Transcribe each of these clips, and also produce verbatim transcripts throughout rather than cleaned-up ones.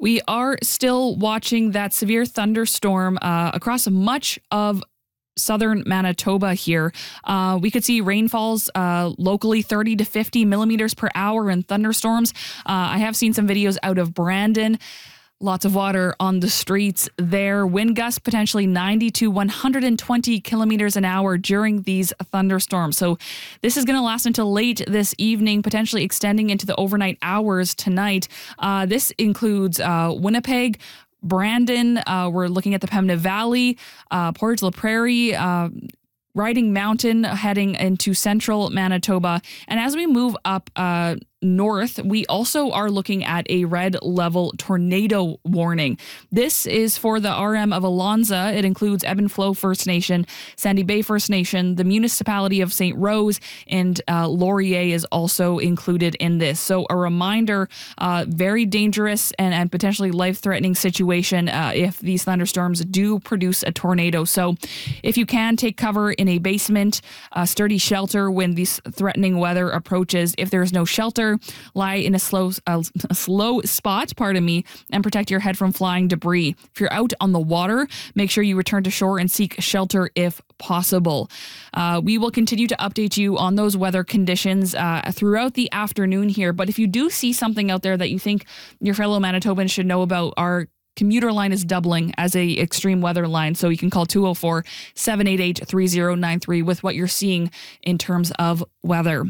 We are still watching that severe thunderstorm uh, across much of southern Manitoba here. Uh, we could see rainfalls uh, locally thirty to fifty millimeters per hour in thunderstorms. Uh, I have seen some videos out of Brandon. Lots of water on the streets there. Wind gusts potentially ninety to one hundred twenty kilometers an hour during these thunderstorms. So this is going to last until late this evening, potentially extending into the overnight hours tonight. Uh, this includes uh, Winnipeg, Brandon. Uh, we're looking at the Pembina Valley, uh, Portage la Prairie, uh, Riding Mountain, heading into central Manitoba. And as we move up uh, north, we also are looking at a red level tornado warning. This is for the R M of Alonza. It includes Ebb and Flow First Nation, Sandy Bay First Nation, the municipality of Saint Rose, and uh, Laurier is also included in this. So a reminder, uh, very dangerous and, and potentially life-threatening situation uh, if these thunderstorms do produce a tornado. So if you can, take cover in a basement, a sturdy shelter when this threatening weather approaches. If there is no shelter, lie in a slow uh, a slow spot, pardon me, and protect your head from flying debris. If you're out on the water, make sure you return to shore and seek shelter if possible. Uh, we will continue to update you on those weather conditions uh, throughout the afternoon here. But if you do see something out there that you think your fellow Manitobans should know about, our commuter line is doubling as a extreme weather line. So you can call two oh four, seven eight eight, three oh nine three with what you're seeing in terms of weather.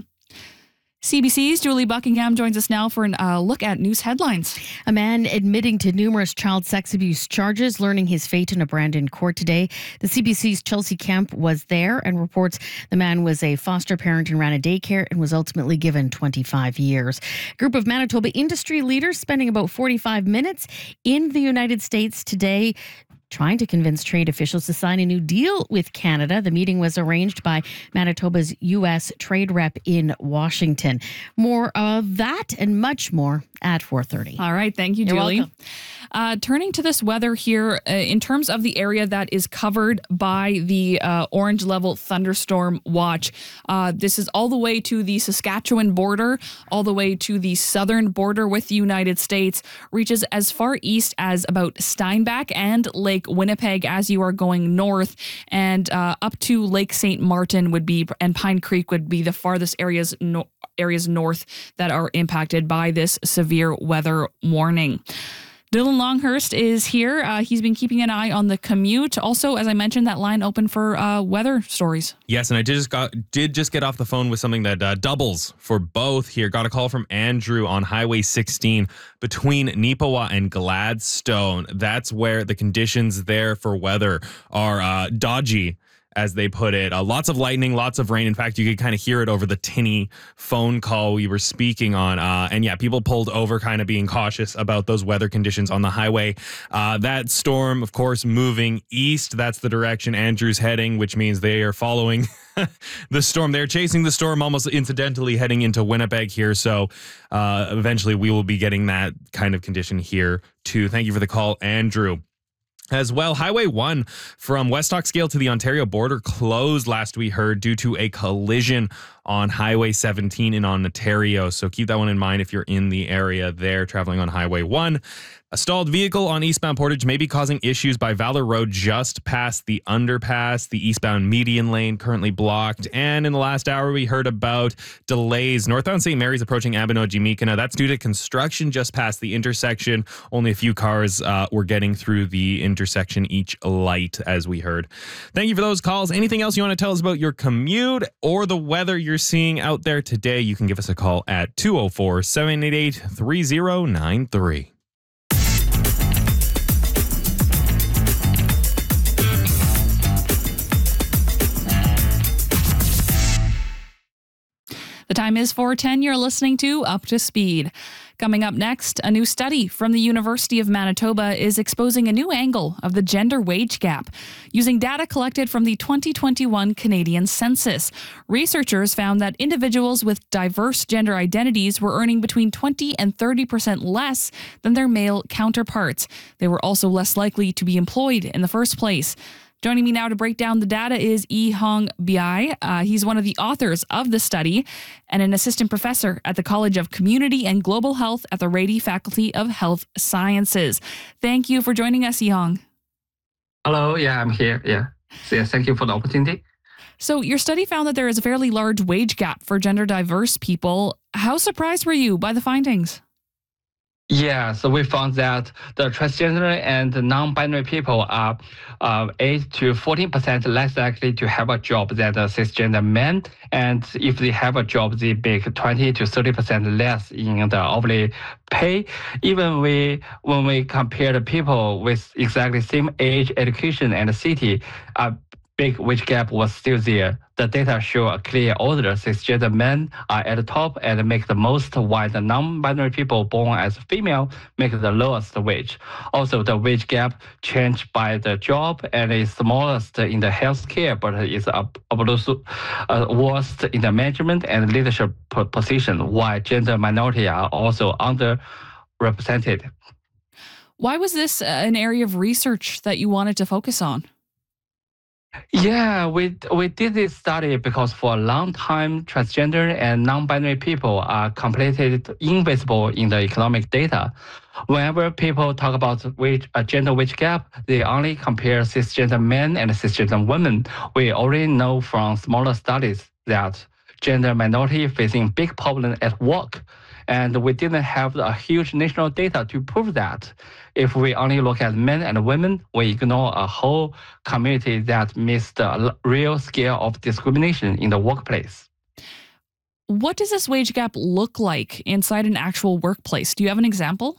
C B C's Julie Buckingham joins us now for a uh, look at news headlines. A man admitting to numerous child sex abuse charges, learning his fate in a Brandon court today. The C B C's Chelsea Kemp was there and reports the man was a foster parent and ran a daycare and was ultimately given twenty-five years. A group of Manitoba industry leaders spending about forty-five minutes in the United States today, trying to convince trade officials to sign a new deal with Canada. The meeting was arranged by Manitoba's U S trade rep in Washington. More of that and much more at four thirty. All right. Thank you, You're Julie. welcome. Uh, turning to this weather here, uh, in terms of the area that is covered by the uh, orange level thunderstorm watch, uh, this is all the way to the Saskatchewan border, all the way to the southern border with the United States, reaches as far east as about Steinbach and Lake Winnipeg as you are going north, and uh, up to Lake Saint Martin would be, and Pine Creek would be the farthest areas no, areas north that are impacted by this severe weather warning. Dylan Longhurst is here. Uh, he's been keeping an eye on the commute. Also, as I mentioned, that line open for uh, weather stories. Yes, and I did just got did just get off the phone with something that uh, doubles for both here. Got a call from Andrew on Highway sixteen between Neepawa and Gladstone. That's where the conditions there for weather are uh, dodgy, as they put it. Uh, lots of lightning, lots of rain. In fact, you could kind of hear it over the tinny phone call we were speaking on. Uh, and yeah, people pulled over, kind of being cautious about those weather conditions on the highway. Uh, that storm, of course, moving east. That's the direction Andrew's heading, which means they are following the storm. They're chasing the storm, almost incidentally heading into Winnipeg here. So uh, eventually we will be getting that kind of condition here too. Thank you for the call, Andrew. As well, Highway one from West Oxgale to the Ontario border closed last we heard due to a collision on Highway seventeen in Ontario. So keep that one in mind if you're in the area there traveling on Highway one. A stalled vehicle on eastbound Portage may be causing issues by Valor Road just past the underpass. The eastbound median lane currently blocked. And in the last hour, we heard about delays northbound Saint Mary's approaching Abinogi-Mikana. That's due to construction just past the intersection. Only a few cars uh, were getting through the intersection each light, as we heard. Thank you for those calls. Anything else you want to tell us about your commute or the weather you're seeing out there today, you can give us a call at two oh four, seven eight eight, three oh nine three. The time is four ten. You're listening to Up to Speed. Coming up next, a new study from the University of Manitoba is exposing a new angle of the gender wage gap. Using data collected from the twenty twenty-one Canadian Census, researchers found that individuals with diverse gender identities were earning between twenty and thirty percent less than their male counterparts. They were also less likely to be employed in the first place. Joining me now to break down the data is Yi-Hong Bai. Uh, he's one of the authors of the study and an assistant professor at the College of Community and Global Health at the Rady Faculty of Health Sciences. Thank you for joining us, Yi-Hong. Hello, yeah, I'm here. Yeah. So, yeah, thank you for the opportunity. So your study found that there is a fairly large wage gap for gender diverse people. How surprised were you by the findings? Yeah, so we found that the transgender and non-binary people are uh, eight to fourteen percent less likely to have a job than the cisgender men. And if they have a job, they make twenty to thirty percent less in the hourly pay. Even we, when we compare the people with exactly same age, education, and city, uh, big wage gap was still there. The data show a clear order. Cisgender men are at the top and make the most, while the non-binary people born as female make the lowest wage. Also, the wage gap changed by the job and is smallest in the healthcare, but is up, uh, worst in the management and leadership position, while gender minority are also underrepresented. Why was this an area of research that you wanted to focus on? Yeah, we we did this study because for a long time, transgender and non-binary people are completely invisible in the economic data. Whenever people talk about wage, a gender wage gap, they only compare cisgender men and cisgender women. We already know from smaller studies that gender minority facing big problem at work. And we didn't have a huge national data to prove that. If we only look at men and women, we ignore a whole community that missed the real scale of discrimination in the workplace. What does this wage gap look like inside an actual workplace? Do you have an example?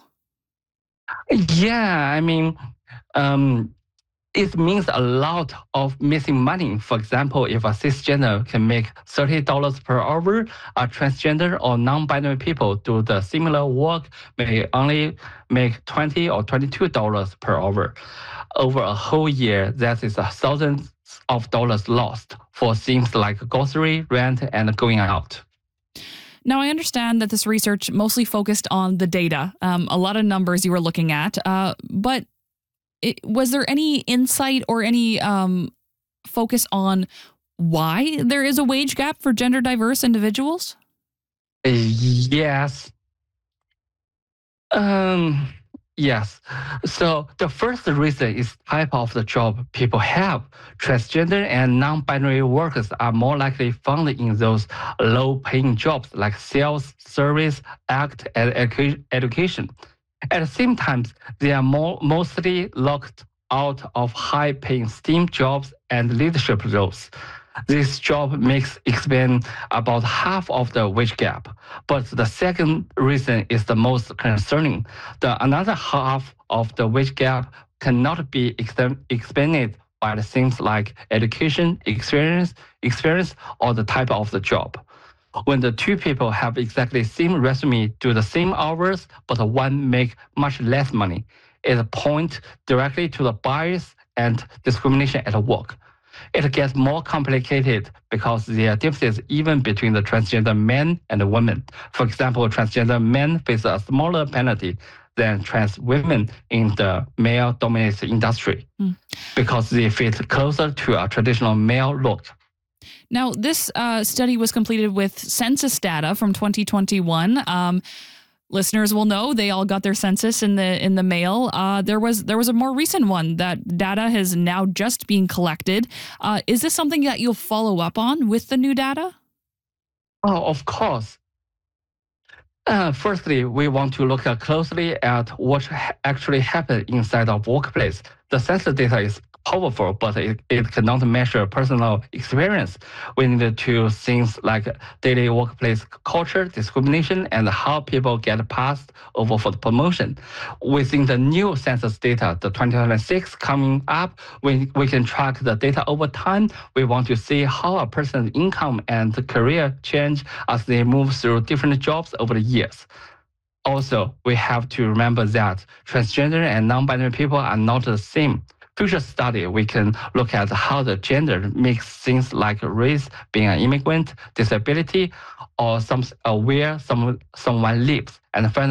Yeah, I mean, um, it means a lot of missing money. For example, if a cisgender can make thirty dollars per hour, a transgender or non-binary people do the similar work may only make twenty or twenty-two dollars per hour. Over a whole year, that is a thousands of dollars lost for things like grocery, rent, and going out. Now, I understand that this research mostly focused on the data, um, a lot of numbers you were looking at, uh, but It, was there any insight or any um, focus on why there is a wage gap for gender diverse individuals? Yes. Um, yes. So the first reason is type of the job people have. Transgender and non-binary workers are more likely found in those low-paying jobs like sales, service, act, and edu- education. At the same time, they are more, mostly locked out of high-paying STEAM jobs and leadership roles. This job makes explain about half of the wage gap. But the second reason is the most concerning. The another half of the wage gap cannot be explained by the things like education, experience, experience, or the type of the job. When the two people have exactly the same resume, do the same hours, but one make much less money, it points directly to the bias and discrimination at work. It gets more complicated because there are differences even between the transgender men and the women. For example, transgender men face a smaller penalty than trans women in the male-dominated industry mm. because they fit closer to a traditional male look. Now, this uh, study was completed with census data from twenty twenty-one. Um, listeners will know they all got their census in the in the mail. Uh, there was there was a more recent one that data has now just being collected. Uh, is this something that you'll follow up on with the new data? Oh, of course. Uh, firstly, we want to look closely at what ha- actually happened inside the workplace. The census data is powerful, but it, it cannot measure personal experience. We need to things like daily workplace culture, discrimination, and how people get passed over for the promotion. Within the new census data, the twenty twenty-six coming up, we, we can track the data over time. We want to see how a person's income and career change as they move through different jobs over the years. Also, we have to remember that transgender and non-binary people are not the same. Future study, we can look at how the gender makes things like race, being an immigrant, disability, or some uh, where some someone lives, and finally